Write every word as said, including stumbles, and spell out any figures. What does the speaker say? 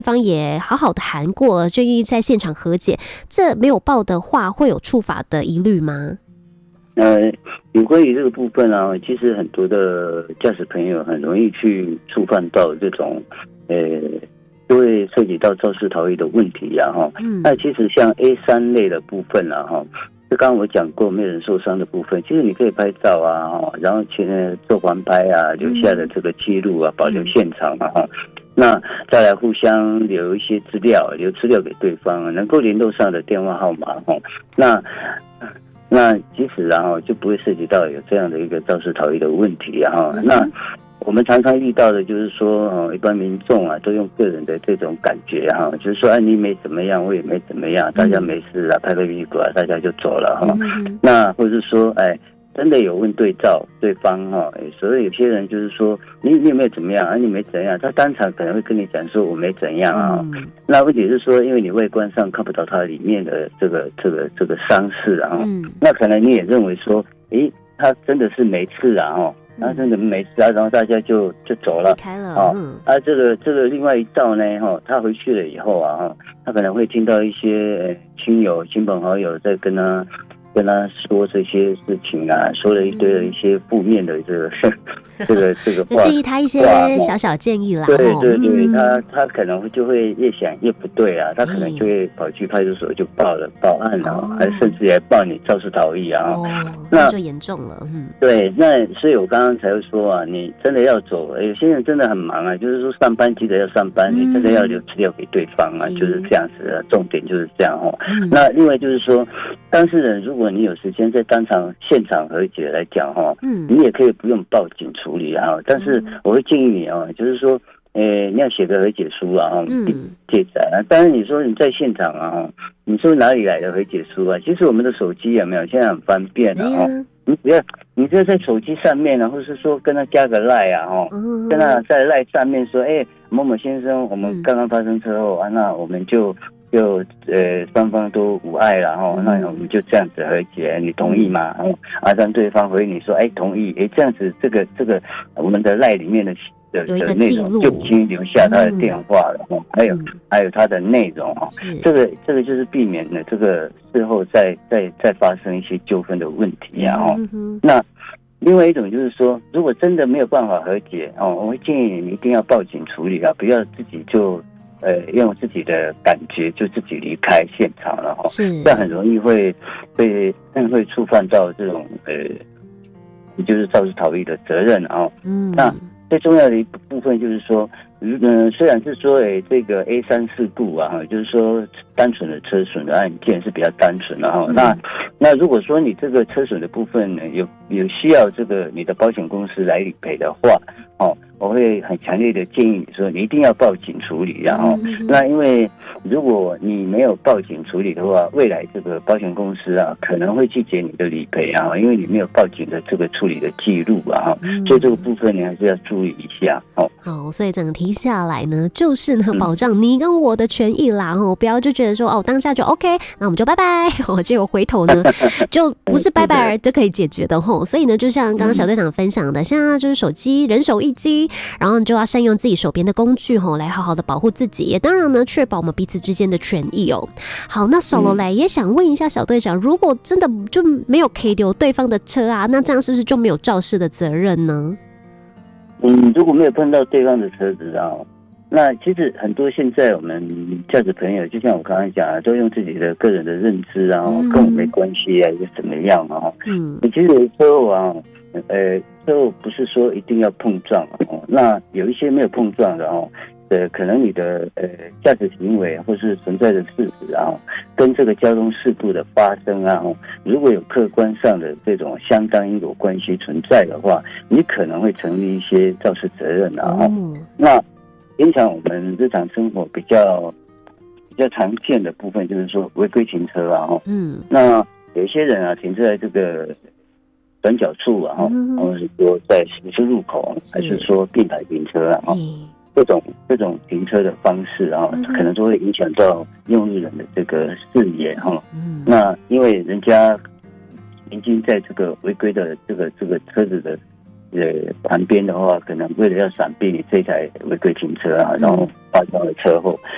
方也好好的谈过了，就愿意在现场和解，这没有报的话，会有触法的疑虑吗？ 呃，有关于这个部分啊，其实很多的驾驶朋友很容易去触犯到这种，呃，就会涉及到肇事逃逸的问题啊，哈。嗯。那其实像 A 三 类的部分啊，哈，就刚刚我讲过没有人受伤的部分，其实你可以拍照啊，然后去做环拍啊，留下的这个记录啊，保留现场啊，哈。那再来互相留一些资料，留资料给对方，能够联络上的电话号码哈。那那其实然后就不会涉及到有这样的一个肇事逃逸的问题啊。嗯、那我们常常遇到的就是说，一般民众啊都用个人的这种感觉哈，就是说，哎、啊，你没怎么样，我也没怎么样，大家没事啊，拍拍屁股啊，大家就走了哈。嗯、那或者是说，哎。真的有问对照对方哈，所以有些人就是说你你有没有怎么样啊？你没怎样，他当场可能会跟你讲说我没怎样啊。嗯、那问题是说，因为你外观上看不到他里面的这个这个这个伤势啊，嗯、那可能你也认为说，诶，他真的是没事啊哈，他真的没事啊，然后大家就就走了， 离开了。哦、嗯、 啊，这个这个另外一道呢哈，他回去了以后啊哈，他可能会听到一些亲友亲朋好友在跟他。跟他说这些事情啊，说了一堆的一些负面的这个这个这个话， 就建议他一些小小建议啦。 对对对，嗯、他他可能就会越想越不对啊，他可能就会跑去派出所就报了报案了，哦、还甚至还报你肇事逃逸啊。 哦，那就严重了。嗯， 对，那所以我刚刚才会说啊，你真的要走，有些人真的很忙啊，就是说上班记得要上班，嗯、你真的要留资料给对方啊，就是这样子的，重点就是这样哦。嗯、那另外就是说，当事人如果如果你有时间在当场现场和解来讲哈，嗯，你也可以不用报警处理啊，但是我会建议你啊，就是说，诶，你要写个和解书啊，嗯，记载啊。当然你说你在现场啊，你说哪里来的和解书啊？其实我们的手机有没有现在很方便的啊，嗯、你只要你只要在手机上面啊，或是说跟他加个 line 啊，哦，嗯、跟他在 line 上面说，哎，某某先生，我们刚刚发生车祸啊，那我们就。就呃双方都无碍了哈，嗯、那我们就这样子和解，你同意吗？嗯、啊，让对方回你说，哎，同意，哎，这样子这个这个我们的赖里面的的的内容就已经留下他的电话了，嗯、还有还有他的内容哈，这个这个就是避免了这个事后再再再发生一些纠纷的问题啊哈。嗯、那另外一种就是说，如果真的没有办法和解哦，我会建议你一定要报警处理啊，不要自己就。呃，用自己的感觉就自己离开现场了哈，这样很容易会会会触犯到这种呃，也就是肇事逃逸的责任啊。嗯，那最重要的一部分就是说，嗯、呃，虽然是说，诶，这个 A 三 事故啊，就是说单纯的车损的案件是比较单纯的哈。嗯、那那如果说你这个车损的部分呢，有有需要这个你的保险公司来理赔的话，哦。我会很强烈的建议你说，你一定要报警处理，然后，嗯、那因为如果你没有报警处理的话，未来这个保险公司啊可能会拒绝你的理赔啊，因为你没有报警的这个处理的记录啊，嗯、所以这个部分你还是要注意一下哦。 好，所以整个提下来呢，就是呢保障你跟我的权益啦，哦，不要就觉得说哦当下就 OK， 那我们就拜拜，哦，结果回头呢就不是拜拜就可以解决的吼，所以呢，就像刚刚小队长分享的，现在就是手机人手一机。然后你就要善用自己手边的工具吼，来好好的保护自己，也当然呢，确保我们彼此之间的权益哦。好，那手罗来也想问一下小队长，如果真的就没有 K 丢对方的车啊，那这样是不是就没有肇事的责任呢？ 嗯，如果没有碰到对方的车子啊，那其实很多现在我们驾驶朋友，就像我刚才讲的，都用自己的个人的认知啊，嗯、跟我没关系啊，又怎么样啊？嗯，其实车祸啊。呃，车祸不是说一定要碰撞哦，那有一些没有碰撞的哦，呃，可能你的呃驾驶行为或是存在的事实啊，跟这个交通事故的发生啊，如果有客观上的这种相当因果关系存在的话，你可能会成立一些肇事责任啊。哦、那平常我们日常生活比较比较常见的部分就是说违规停车啊，嗯，那有一些人啊停在这个。转角处啊，嗯、或者是说在十字路口，还是说并排停车啊，嗯、这种这种停车的方式啊，嗯、可能都会影响到用路人的这个视野哈。嗯、那因为人家已经在这个违规的这个这个车子的呃旁边的话，可能为了要闪避你这台违规停车啊，然后发生了车祸。